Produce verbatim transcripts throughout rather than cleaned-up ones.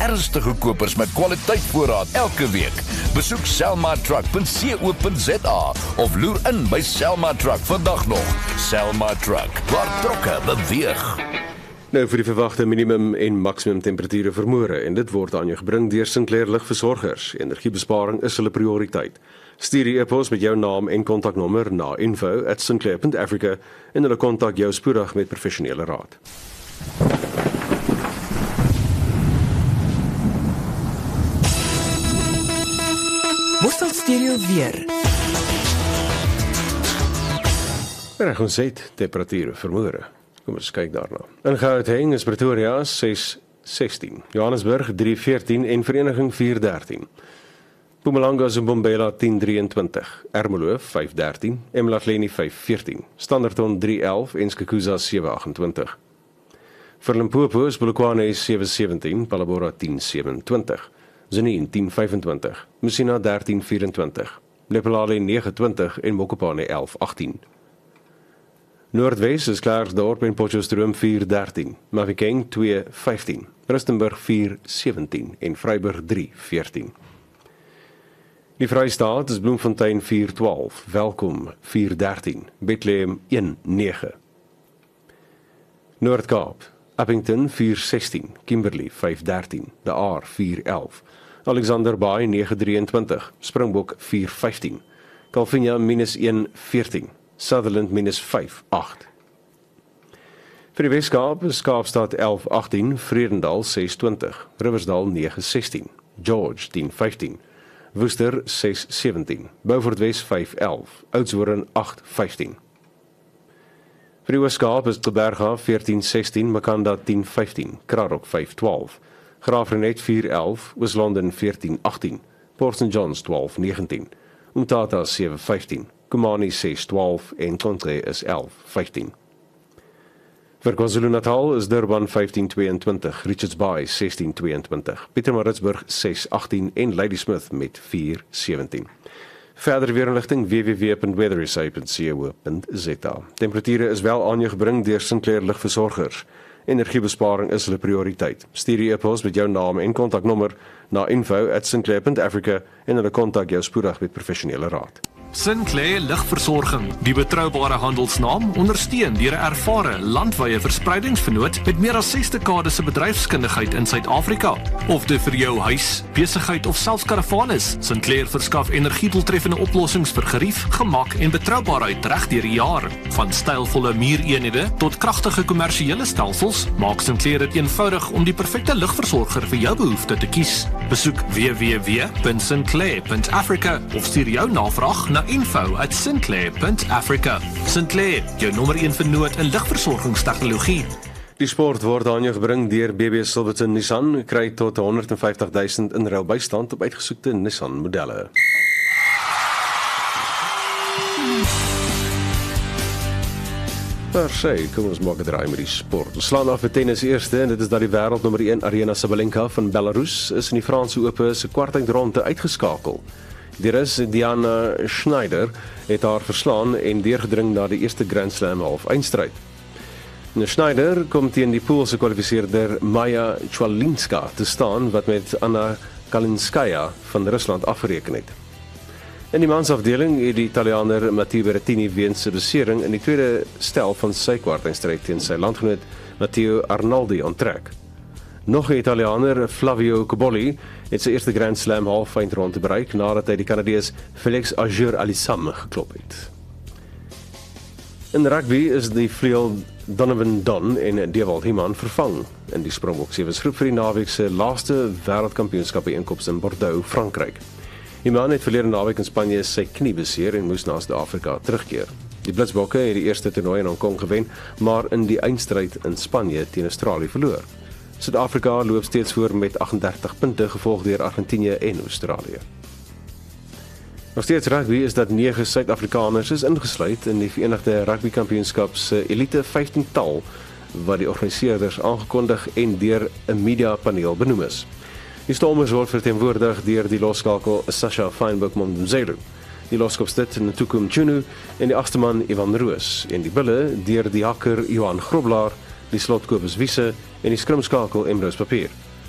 ernstige kopers met kwaliteitvoorraad elke week. Besoek selma truck punt co punt za of loer in by Selma Truck vandag nog. Selma Truck, waar trokke beweeg. Nou vir die verwagte minimum en maksimum temperature vermoere en dit word aan jou gebring deur Sinclair Ligversorgers. Energiebesparing is hulle prioriteit. Stuur die e-pos met jou naam en kontaknommer na info at sinclair punt africa en hulle kontak jou spoedig met professionele raad. Worstel Stereo weer. Reg ons het temperature vermoere. Kom ons kyk daarna. In Gauteng is Pretoria ses sestien, Johannesburg drie veertien en Vereniging vier dertien. Mpumalanga en Mbombela tien drieëntwintig, Ermelo vyf dertien, eMlahleni vyf veertien, Standerton drie elf en Skukuza sewe agentwintig. Vir Limpopo is Polokwane sewe sewentien, Palabora tien sewentwintig, Zenine tien vyfentwintig, Messina dertien vierentwintig, Lephalale nege twintig en Mokopane elf agtien. Noordwes is Klerksdorp en Potchefstroom vier dertien, Mafeking twee vyftien, Rustenburg vier sewentien en Vryburg drie veertien. Die Vrystaat is Bloemfontein vier twaalf, Welkom vier dertien, Bethlehem een nege. Noord-Kaap, Appington vier sestien, Kimberley vyf dertien, De Aar vier elf, Alexander Bay nege drieëntwintig, Springbok vier vyftien, Calvinia minus een veertien, Sutherland minus vyf agt. Vir die Weskaap is Kaapstad elf agtien, Vredendal ses twintig, Riversdal nege sestien, George tien vyftien, Woester ses sewentien, Beaufort Wes vyf elf, Oudtshoorn agt vyftien. Vir die Ooskaap is Gqeberha veertien sestien, Makanda tien vyftien, Krarok vyf twaalf, Graafrenet vier elf, Oos-London veertien agtien, Port Saint John's twaalf negentien, Umtata sewe vyftien, Kumani ses twaalf en Kontre is elf vyftien. Vir KwaZulu-Natal is Durban vyftien tweeëntwintig, Richards Bay sestien tweeëntwintig, Pietermaritzburg ses agtien en Ladysmith met vier sewentien. Verder weerinligting w w w punt weathersay punt co punt za. Temperature is wel aan jou gebring deur Sinclair Ligversorgers. Energiebesparing is hulle prioriteit. Stuur die e-pos met jou naam en kontaknommer na info at sinclair punt africa en hulle kontak jou spoedig met professionele raad. Sinclair Ligversorging, die betroubare handelsnaam, ondersteun deur 'n ervare landwyse verspreidingsvernoot met meer as ses dekades se bedryfskundigheid in Suid-Afrika. Of dit vir jou huis, besigheid of selfs karavaan is, Sinclair verskaf energiedoeltreffende oplossings vir gerief, gemak en betroubaarheid reg deur die jaar. Van stylvolle muureenhede tot kragtige kommersiële stelsels, maak Sinclair dit eenvoudig om die perfekte ligversorger vir jou behoefte te kies. Besoek w w w punt sinclair punt africa of stuur jou navraag na info at sinclair punt africa. Sinclair, jou nommer een vernoot in ligversorgingstegnologie. Die sport word aan jou gebring deur B B Silverton Nissan. Kry tot honderdvyftig duisend in ruil bystand op uitgesoekte Nissan modelle. Per se, kom ons maak 'n draai met die sport. Ons slaan af met tennis eerste en dit is dat die wêreldnommer een Aryna Sabalenka van Belarus is in die Franse Ope se kwartfinale uitgeskakel. Die Rus Diana Schneider het haar verslaan en deurgedring na die eerste Grand Slam half-eindstryd. Schneider kom teen die Poolse kwalifiseerder Maja Chwalinska te staan wat met Anna Kalinskaya van Rusland afgereken het. In die mansafdeling het die Italianer Matteo Berrettini weens sy besering in die tweede stel van sy kwartfinale teen sy landgenoot Matteo Arnaldi onttrek. Nog 'n Italianer, Flavio Cobolli, het sy eerste Grand Slam halfeindronde bereik nadat hy die Kanadees Felix Auger-Aliassime geklop het. In rugby is die vleuel Donovan Don en Dewald Himan vervang in die Springbok sewe groep vir die naweek se laaste wêreldkampioenskap byeenkoms in Bordeaux, Frankryk. Himan het verlede naweek in Spanje sy knie beseer en moes na Suid-Afrika terugkeer. Die Blitsbokke het die eerste toernooi in Hong Kong gewen, maar in die eindstryd in Spanje teen Australië verloor. Suid-Afrika loop steeds voor met agt-en-dertig punte, gevolg deur Argentinië en Australië. Nog steeds rugby is dat nege Suid-Afrikaners is ingesluit in die Verenigde Rugby Kampioenskap se elite vyftien-tal wat die organiseerders aangekondig en deur 'n media paneel benoem is. Die Stormers word verteenwoordig deur die losskakel Sasha Feinberg-Mondumzelu, die loskopstit Ntuku Mchunu en die agste man Ivan Roos en die bulle deur die hakker Johan Groblaar, die slotkopers Wiese en die skrimskakel Emrose Papier.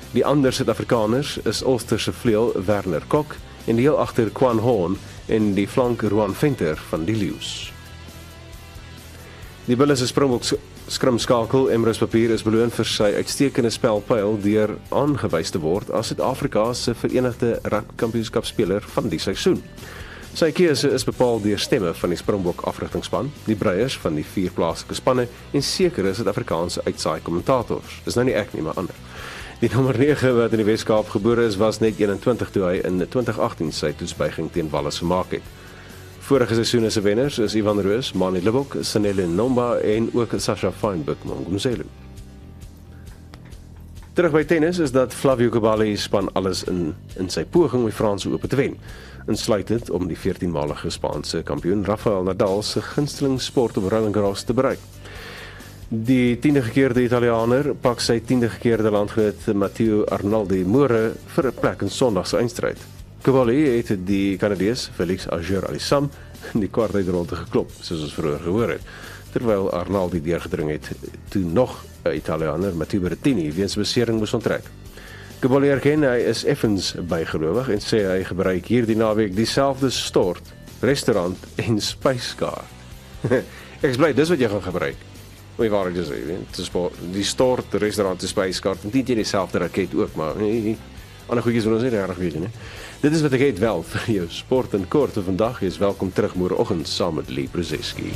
Die ander Suid-Afrikaners is Ulster se vleuel Werner Kok en die heel agter Quan Horn en die flank Roan Venter van die Lions. Die Bulls se Springbok skrimskakel Emrys Papier is beloon vir sy uitstekende spelpyl deur aangewys te word as Suid-Afrika se Verenigde Rugbykampioenskapspeler van die seisoen. Sy keuse is bepaal deur stemme van die Springbok afrigtingspan, die breiers van die vier plaaslike spanne en sekere Suid-Afrikaanse uitsaai kommentators. Dis nou nie ek nie, maar ander. Die nommer nege wat in die Weskaap gebore is, was net eenentwintig toe hy in twintig agtien sy toetsbuiging teen Wallis gemaak het. Vorige seisoene se wenners is Ivan Roos, Manie Libbok, Sanele Nomba en ook Sasha Feinberg Mangumzelu. Terug by tennis is dat Flavio Cavalli span alles in in sy poging om die Franse Ope te wen, insluitend om die veertienmalige Spaanse kampioen Rafael Nadal se gunsteling sport op Roland Garros te bereik. Die tiende gekeerde Italianer pak sy tiende gekeerde landgenoot Matteo Arnaldi Moore vir 'n plek in Sondag se eindstryd. Cavalli het die Canadees Felix Auger-Aliassime in die kwartfinale geklop, soos ons vroeër gehoor het, terwyl Arnaldi deurgedring het toe nog 'n Italianer, Matteo Berrettini, weens besering moes onttrek. Cavalli erken hy is effens bygelowig en sê hy gebruik hierdie naweek dieselfde stort, restaurant en spyskaart. Ek is bly dis wat jy gaan gebruik. Hoe waar jy sê, die stort, restaurant en spyskaart, en nie dieselfde raket ook, maar nee, ander goedjies wat ons nie reg weet nie. Dit is wat ek het wel vir jou sport en kort vir vandag. Jy is welkom terug môreoggend saam met Lee Brzeski.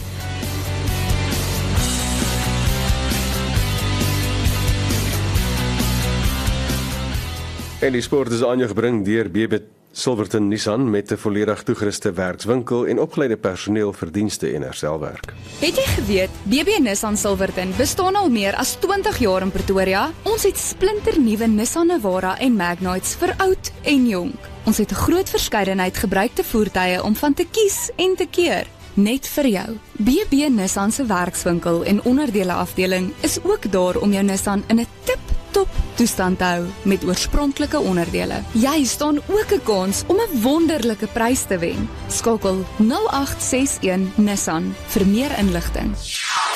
En die sport is aan jou gebring deur B B Silverton Nissan met 'n volledig toegeruste werkswinkel en opgeleide personeel vir dienste en herstelwerk. Het jy geweet, B B Nissan Silverton bestaan al meer as twintig jaar in Pretoria? Ons het splinternuwe Nissan Navara en Magnites vir oud en jonk. Ons het 'n groot verskeidenheid gebruikte voertuie om van te kies en te keer. Net vir jou. B B Nissan se werkswinkel en onderdele afdeling is ook daar om jou Nissan in 'n tip-top toestand te hou met oorspronklike onderdele. Jy staan ook 'n kans om 'n wonderlike prys te wen. Skakel nul agt ses een Nissan vir meer inligting.